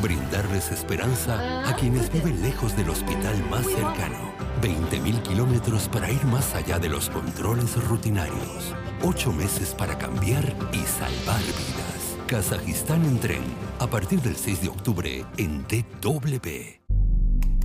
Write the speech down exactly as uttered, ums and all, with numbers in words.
Brindarles esperanza a quienes viven lejos del hospital más cercano. veinte mil kilómetros para ir más allá de los controles rutinarios. Ocho meses para cambiar y salvar vidas. Kazajistán en tren. A partir del seis de octubre en D W.